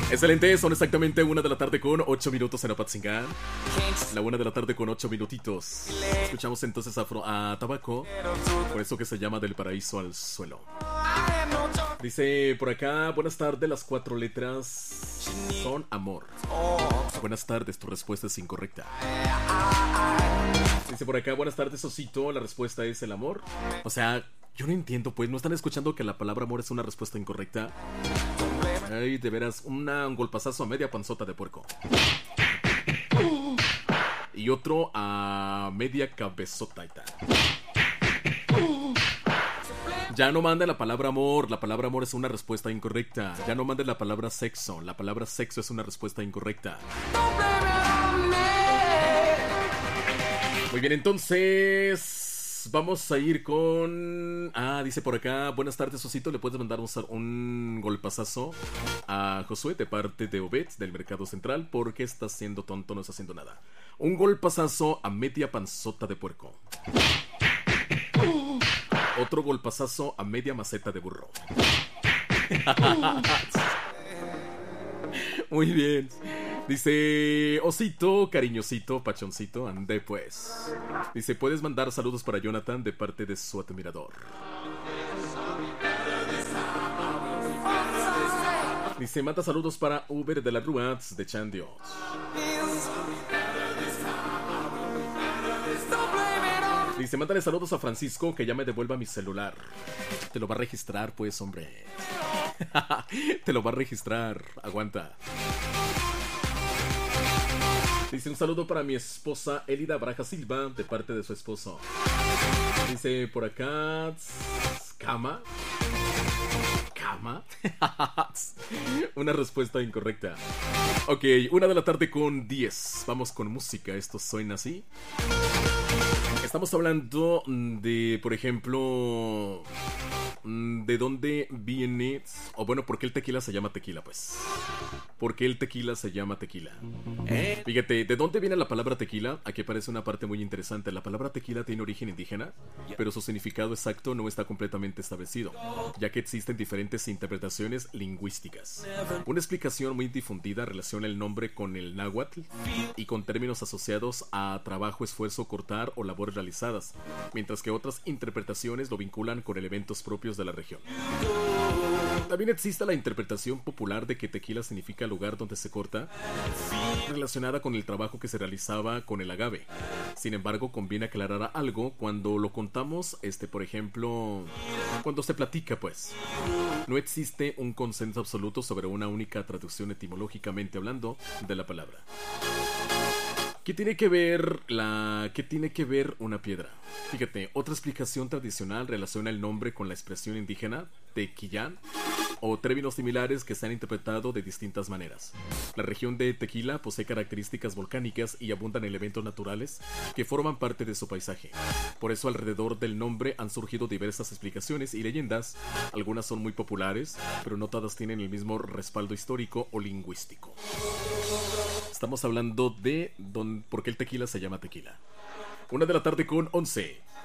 Excelente, son exactamente 1 de la tarde con 8 minutos en Apatzingán. La 1 de la tarde con 8 minutitos. Escuchamos entonces a Tabaco, por eso que se llama Del Paraíso al Suelo. Dice por acá, buenas tardes, las 4 letras son amor. Buenas tardes, tu respuesta es incorrecta. Dice por acá, buenas tardes, Osito, la respuesta es el amor. O sea, yo no entiendo, pues, ¿no están escuchando que la palabra amor es una respuesta incorrecta? Ay, de veras, un golpazazo a media panzota de puerco. Y otro a media cabezota y tal. Ya no mande la palabra amor es una respuesta incorrecta. Ya no mande la palabra sexo es una respuesta incorrecta. Muy bien, entonces vamos a ir con... dice por acá, buenas tardes, Osito, le puedes mandar un golpazazo a Josué de parte de Obed del Mercado Central porque está siendo tonto, no está haciendo nada. Un golpazazo a media panzota de puerco. Otro golpazazo a media maceta de burro. Muy bien. Dice, Osito, cariñosito, pachoncito, ande pues. Dice, puedes mandar saludos para Jonathan de parte de su admirador. Dice, manda saludos para Uber de la Ruats de Chandios. Dice, mándale saludos a Francisco que ya me devuelva mi celular. Te lo va a registrar, pues, hombre. Te lo va a registrar. Aguanta. Dice, un saludo para mi esposa Elida Braja Silva de parte de su esposo. Dice, por acá... ¿Cama? ¿Cama? Una respuesta incorrecta. Ok, 1 de la tarde con 10. Vamos con música. Esto suena así. Estamos hablando de, por ejemplo, de dónde viene, o bueno, por qué el tequila se llama tequila, pues. ¿Por qué el tequila se llama tequila? Fíjate, ¿de dónde viene la palabra tequila? Aquí aparece una parte muy interesante. La palabra tequila tiene origen indígena, pero su significado exacto no está completamente establecido, ya que existen diferentes interpretaciones lingüísticas. Una explicación muy difundida relaciona el nombre con el náhuatl y con términos asociados a trabajo, esfuerzo, cortar o labores realizadas, mientras que otras interpretaciones lo vinculan con elementos propios de la región. También existe la interpretación popular de que tequila significa lugar donde se corta, relacionada con el trabajo que se realizaba con el agave. Sin embargo, conviene aclarar algo cuando lo contamos, por ejemplo, cuando se platica, pues. No existe un consenso absoluto sobre una única traducción etimológicamente hablando de la palabra. ¿Qué tiene que ver una piedra? Fíjate, otra explicación tradicional relaciona el nombre con la expresión indígena tequillán o términos similares que se han interpretado de distintas maneras. La región de Tequila posee características volcánicas y abundan elementos naturales que forman parte de su paisaje. Por eso alrededor del nombre han surgido diversas explicaciones y leyendas. Algunas son muy populares, pero no todas tienen el mismo respaldo histórico o lingüístico. Estamos hablando de por qué el tequila se llama tequila. 1 de la tarde con 11.